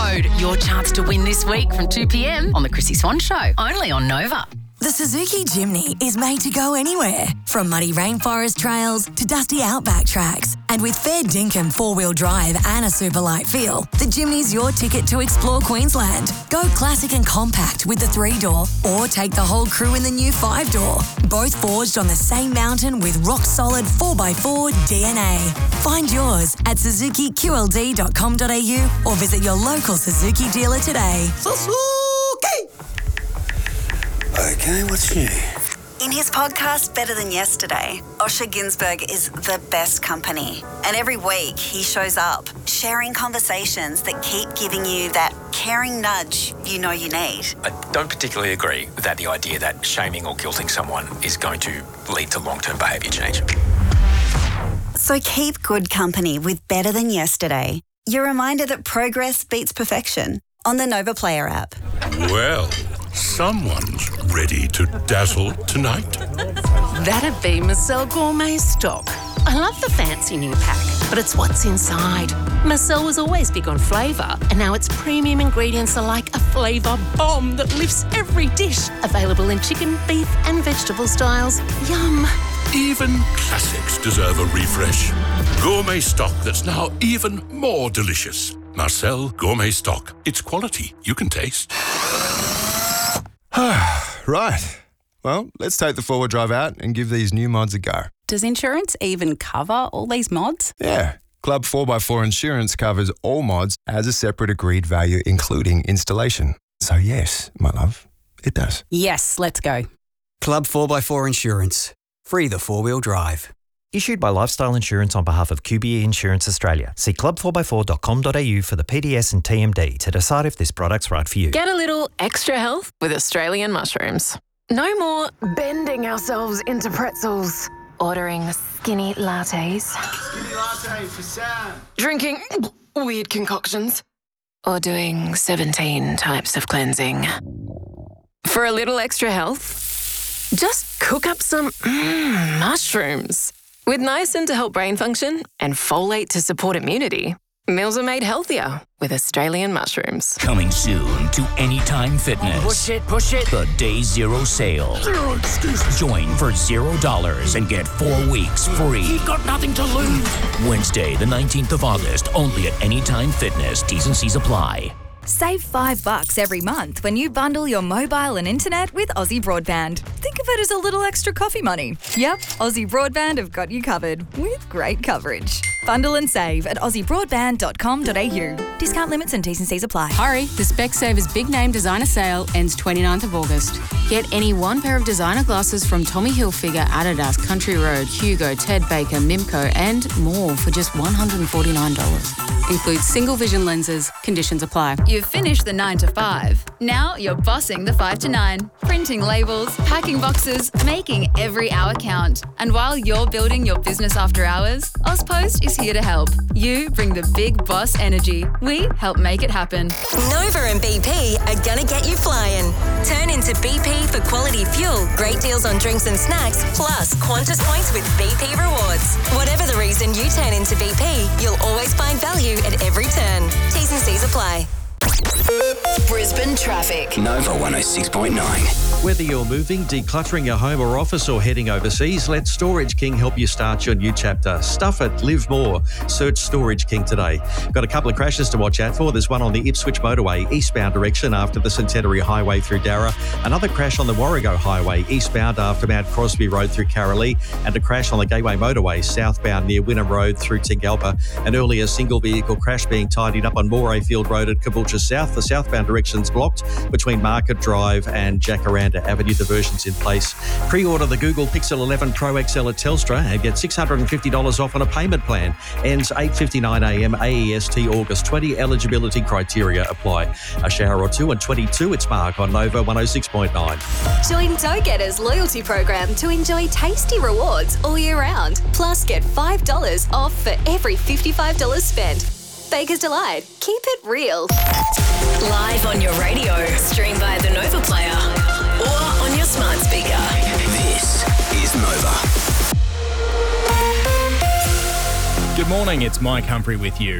Mode. Your chance to win this week from 2 p.m. on The Chrissy Swan Show, only on Nova. The Suzuki Jimny is made to go anywhere, from muddy rainforest trails to dusty outback tracks. And with fair dinkum four-wheel drive and a super light feel, the Jimny's your ticket to explore Queensland. Go classic and compact with the 3-door, or take the whole crew in the new 5-door. Both forged on the same mountain with rock-solid 4x4 DNA. Find yours at suzukiqld.com.au or visit your local Suzuki dealer today. Suzuki! Okay, what's new? In his podcast, Better Than Yesterday, Osher Günsberg is the best company. And every week he shows up, sharing conversations that keep giving you that caring nudge you know you need. I don't particularly agree with the idea that shaming or guilting someone is going to lead to long-term behaviour change. So keep good company with Better Than Yesterday. Your reminder that progress beats perfection on the Nova Player app. Well, someone's ready to dazzle tonight. That'd be Marcel Gourmet Stock. I love the fancy new pack, but it's what's inside. Marcel was always big on flavour, and now its premium ingredients are like a flavour bomb that lifts every dish. Available in chicken, beef and vegetable styles. Yum. Even classics deserve a refresh. Gourmet stock that's now even more delicious. Marcel Gourmet Stock. It's quality you can taste. Right. Well, let's take the four-wheel drive out and give these new mods a go. Does insurance even cover all these mods? Yeah. Club 4x4 Insurance covers all mods as a separate agreed value, including installation. So yes, my love, it does. Yes, let's go. Club 4x4 Insurance. Free the four-wheel drive. Issued by Lifestyle Insurance on behalf of QBE Insurance Australia. See club4x4.com.au for the PDS and TMD to decide if this product's right for you. Get a little extra health with Australian mushrooms. No more bending ourselves into pretzels. Ordering skinny lattes. Skinny latte for Sam. Drinking weird concoctions. Or doing 17 types of cleansing. For a little extra health, just cook up some mushrooms. With niacin to help brain function and folate to support immunity, meals are made healthier with Australian mushrooms. Coming soon to Anytime Fitness. Push it. The Day Zero sale. Zero excuses. Join for $0 and get 4 weeks free. You've got nothing to lose. Wednesday, the 19th of August, only at Anytime Fitness. T's and C's apply. Save $5 every month when you bundle your mobile and internet with Aussie Broadband. Think of it as a little extra coffee money. Yep, Aussie Broadband have got you covered with great coverage. Bundle and save at aussiebroadband.com.au. Discount limits and T's and C's apply. Hurry, the Specsavers Big Name Designer Sale ends 29th of August. Get any one pair of designer glasses from Tommy Hilfiger, Adidas, Country Road, Hugo, Ted Baker, Mimco and more for just $149. Includes single vision lenses. Conditions apply. You've finished the 9 to 5. Now you're bossing the 5 to 9. Printing labels, packing boxes, making every hour count. And while you're building your business after hours, Ozpost is here to help. You bring the big boss energy. We help make it happen. Nova and BP are gonna get you flying. Turn into BP for quality fuel, great deals on drinks and snacks, plus Qantas points with BP Rewards. Whatever the reason you turn into BP, you'll always find value at every turn. T's and C's apply. Brisbane traffic. Nova 106.9. Whether you're moving, decluttering your home or office, or heading overseas, let Storage King help you start your new chapter. Stuff it, live more. Search Storage King today. Got a couple of crashes to watch out for. There's one on the Ipswich motorway, eastbound direction after the Centenary Highway through Darra. Another crash on the Warrego Highway, eastbound after Mount Crosby Road through Carralee. And a crash on the Gateway motorway, southbound near Wynnum Road through Tingalpa. An earlier single vehicle crash being tidied up on Morayfield Road at Caboolture South. The southbound direction's blocked between Market Drive and Jacaranda Avenue. Diversions in place. Pre-order the Google Pixel 11 Pro XL at Telstra and get $650 off on a payment plan. Ends 8:59am AEST August 20. Eligibility criteria apply. A shower or two and 22. It's Mark on Nova 106.9. Join Dough Getters loyalty program to enjoy tasty rewards all year round. Plus, get $5 off for every $55 spent. Baker's Delight. Keep it real. Live on your radio. Stream via the Nova Player or on your smart speaker. This is Nova. Good morning, it's Mike Humphrey with you.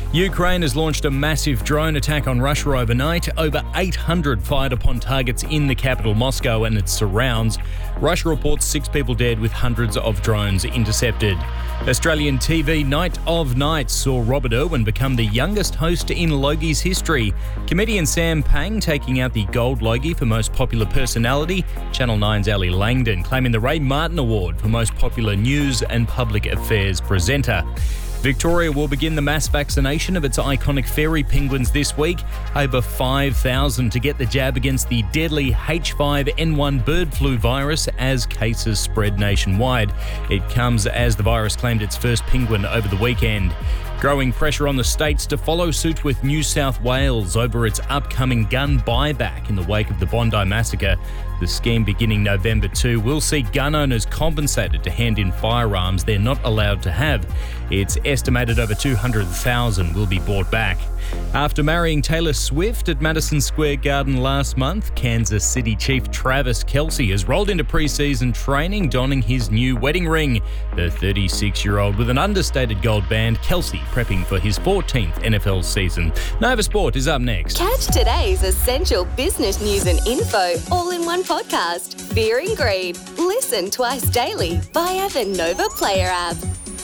Ukraine has launched a massive drone attack on Russia overnight. Over 800 fired upon targets in the capital, Moscow, and its surrounds. Russia reports 6 people dead with hundreds of drones intercepted. Australian TV Night of Nights saw Robert Irwin become the youngest host in Logie's history. Comedian Sam Pang taking out the Gold Logie for Most Popular Personality. Channel 9's Ali Langdon claiming the Ray Martin Award for Most Popular News and Public Affairs Presenter. Victoria will begin the mass vaccination of its iconic fairy penguins this week. Over 5,000 to get the jab against the deadly H5N1 bird flu virus as cases spread nationwide. It comes as the virus claimed its first penguin over the weekend. Growing pressure on the states to follow suit with New South Wales over its upcoming gun buyback in the wake of the Bondi massacre. The scheme beginning November 2 will see gun owners compensated to hand in firearms they're not allowed to have. It's estimated over 200,000 will be bought back. After marrying Taylor Swift at Madison Square Garden last month, Kansas City Chief Travis Kelce has rolled into preseason training donning his new wedding ring. The 36-year-old with an understated gold band, Kelce prepping for his 14th NFL season. Nova Sport is up next. Catch today's essential business news and info all in one podcast. Fear and Greed. Listen twice daily via the Nova Player app.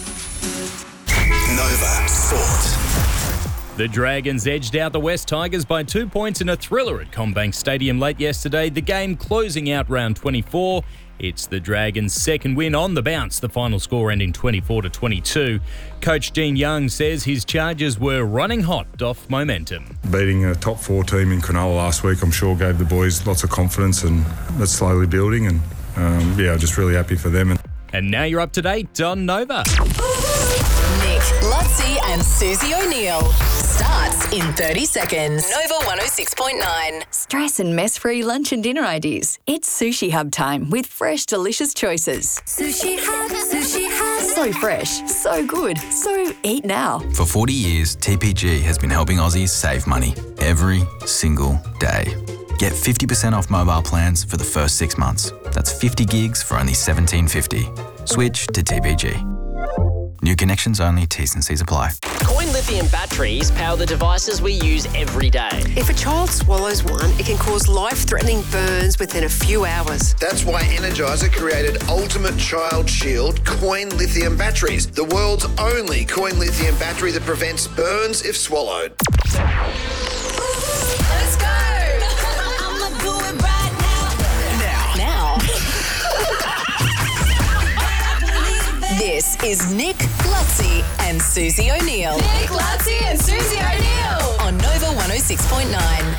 Nova Sport. The Dragons edged out the West Tigers by 2 points in a thriller at CommBank Stadium late yesterday, the game closing out round 24. It's the Dragons' second win on the bounce, the final score ending 24-22. Coach Dean Young says his Chargers were running hot off momentum. Beating a top 4 team in Cronulla last week, I'm sure gave the boys lots of confidence, and that's slowly building, and just really happy for them. And now you're up to date on Nova. Nick, Lutzi and Susie O'Neill. Starts in 30 seconds. Nova 106.9. Stress and mess-free lunch and dinner ideas. It's Sushi Hub time with fresh, delicious choices. Sushi Hub, Sushi Hub. So fresh, so good, so eat now. For 40 years, TPG has been helping Aussies save money every single day. Get 50% off mobile plans for the first 6 months. That's 50 gigs for only $17.50. Switch to TPG. New connections only, T's and C's apply. Coin lithium batteries power the devices we use every day. If a child swallows one, it can cause life-threatening burns within a few hours. That's why Energizer created Ultimate Child Shield Coin Lithium batteries, the world's only coin lithium battery that prevents burns if swallowed. Let's go! I'ma do it right now. This is Nick, Lutzi and Susie O'Neill. Nick, Lutzi and Susie O'Neill. On Nova 106.9.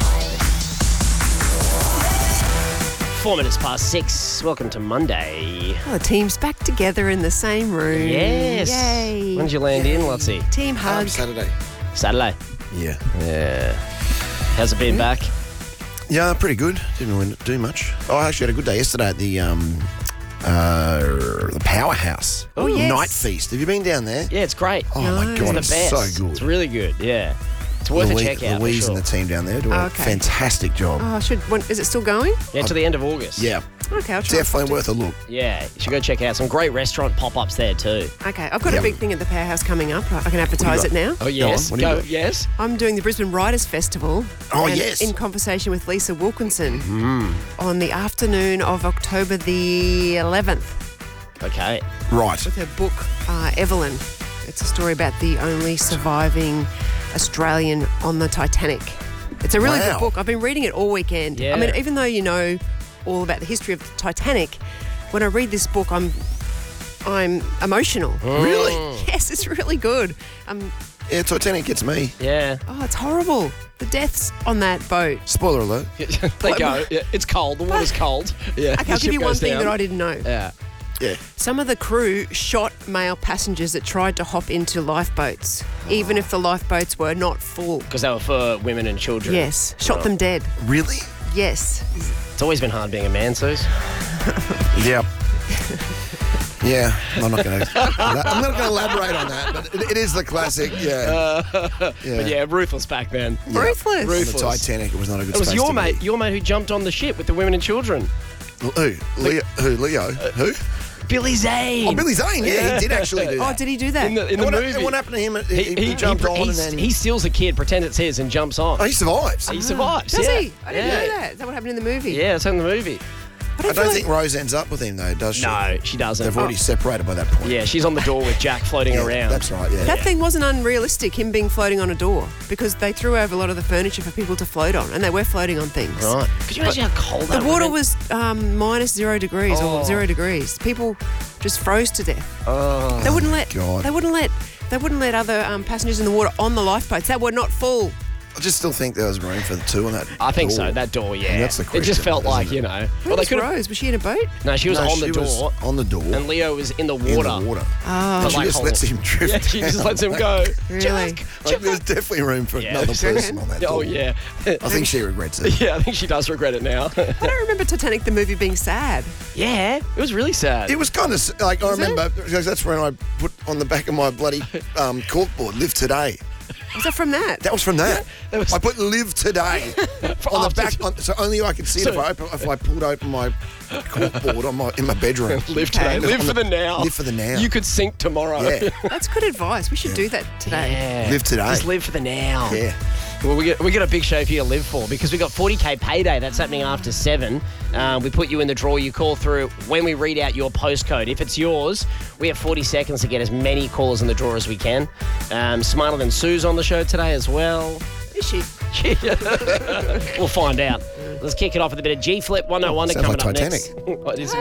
4 minutes past 6. Welcome to Monday. Oh, the team's back together in the same room. Yes. Yay. When did you land in, Lutzi? Team hug. Saturday. Saturday? Yeah. How's it been back? Yeah, pretty good. Didn't really do much. Oh, I actually had a good day yesterday at the Powerhouse. Oh, yes. Night Feast. Have you been down there? Yeah, it's great. Oh, my God, it's the best. so good. It's really good, yeah. It's worth a check out. Louise for sure. and the team down there do a fantastic job. Oh, is it still going? Yeah, to the end of August. Yeah. Okay, I'll try. Definitely worth a look. Yeah, you should go check out some great restaurant pop-ups there too. Okay, I've got a big thing at the Powerhouse coming up. I can advertise it now. Oh, yes. Go on. Yes. I'm doing the Brisbane Writers Festival. Oh, and yes. In conversation with Lisa Wilkinson on the afternoon of October the 11th. Okay. Right. With her book, Evelyn. It's a story about the only surviving Australian on the Titanic. It's a really good book. I've been reading it all weekend. Yeah. I mean, even though you know all about the history of the Titanic, when I read this book, I'm emotional. Really? Yes, it's really good. Yeah, Titanic gets me. Yeah. Oh, it's horrible. The deaths on that boat. Spoiler alert. They go. Yeah, it's cold. The water's cold. Yeah. Okay, I'll give you one thing that I didn't know. Yeah. Yeah. Some of the crew shot male passengers that tried to hop into lifeboats, even if the lifeboats were not full. Because they were for women and children. Yes. Shot them dead. Really? Yes. It's always been hard being a man, Suze. Yep. Yeah, I'm not going to elaborate on that, but it is the classic, But yeah, ruthless back then. Yeah. Ruthless. The Titanic, it was not a good It was space your to mate, be. your mate who jumped on the ship with the women and children. Who? Leo? Who? Billy Zane. Oh, Billy Zane, yeah, he did actually do that. Oh, did he do that? In the movie. And what happened to him? He jumped on and then... He steals a kid, pretends it's his, and jumps on. Oh, he survives. He survives, Does yeah. he? I didn't know that. Is that what happened in the movie? Yeah, it's in the movie. I don't think Rose ends up with him, though, does she? No, she doesn't. They've already separated by that point. Yeah, she's on the door with Jack floating around. That's right, yeah. That thing wasn't unrealistic, him being floating on a door, because they threw over a lot of the furniture for people to float on, and they were floating on things. Right. Could you imagine how cold that The water was? was minus 0 degrees or 0 degrees. People just froze to death. Oh, They wouldn't let. God. They wouldn't let other passengers in the water on the lifeboats that were not full. I just still think there was room for the two on that I think door. so, that door, yeah. And that's the question. It just felt like, isn't it? Where was Rose? Was she in a boat? No, she was on the door. Was on the door. And Leo was in the water. In the water. Oh. She just lets him drift. Yeah, she just lets him go. Really? Like, there's definitely room for another person on that door. Oh, yeah. I think she regrets it. Yeah, I think she does regret it now. I don't remember Titanic, the movie, being sad. Yeah, it was really sad. It was kind of like, I remember, because that's when I put on the back of my bloody corkboard, Live Today. Was that from that? That was from that. I put "Live Today" on the back, so only I could see it if I pulled open my corkboard in my bedroom. Live today. Live for the now. Live for the now. You could sink tomorrow. Yeah. That's good advice. We should do that today. Yeah. Live today. Just live for the now. Yeah. Well, we got a big show for you to live for because we got 40k payday. That's happening after 7. We put you in the draw. You call through when we read out your postcode. If it's yours, we have 40 seconds to get as many callers in the draw as we can. Smarter Than Sue's on the show today as well. Is she? We'll find out. Let's kick it off with a bit of G-Flip 101 Sounds coming like up Titanic. next. It is a